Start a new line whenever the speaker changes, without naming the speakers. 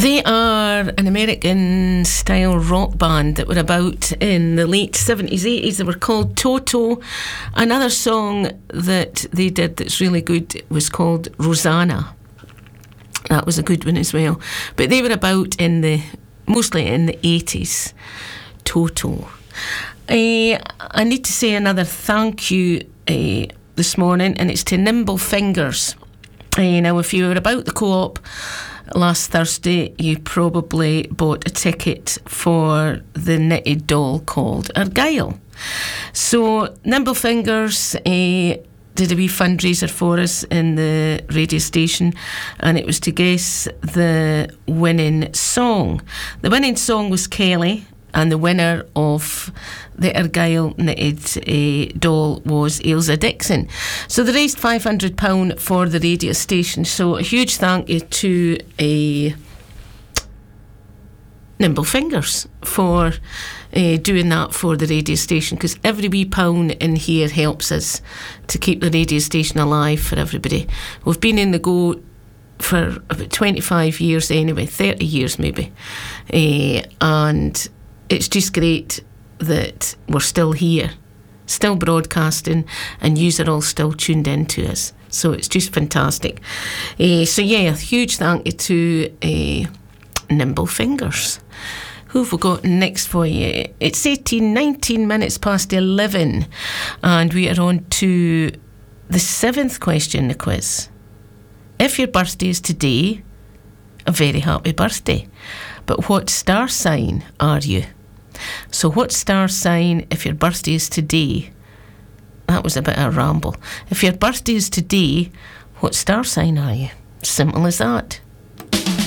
They are an American-style rock band that were about in the late 70s, 80s. They were called Toto. Another song that they did that's really good was called Rosanna. That was a good one as well. But they were about mostly in the 80s. Toto. I need to say another thank you this morning, and it's to Nimble Fingers. Now, if you were about the Co-op last Thursday, you probably bought a ticket for the knitted doll called Argyle. So Nimble Fingers did a wee fundraiser for us in the radio station, and it was to guess the winning song. The winning song was Kelly, and the winner of the Argyle knitted doll was Ailsa Dixon. So they raised £500 for the radio station. So a huge thank you to Nimble Fingers for doing that for the radio station, because every wee pound in here helps us to keep the radio station alive for everybody. We've been in the go for about 25 years anyway, 30 years maybe, and it's just great that we're still here, still broadcasting, and yous are all still tuned in to us. So it's just fantastic. So yeah, a huge thank you to Nimble Fingers. Who have we got next for you? It's 19 minutes past 11, and we are on to the 7th question in the quiz. If your birthday is today, a very happy birthday. But what star sign are you? So what star sign, if your birthday is today? That was a bit of a ramble. If your birthday is today, what star sign are you? Simple as that.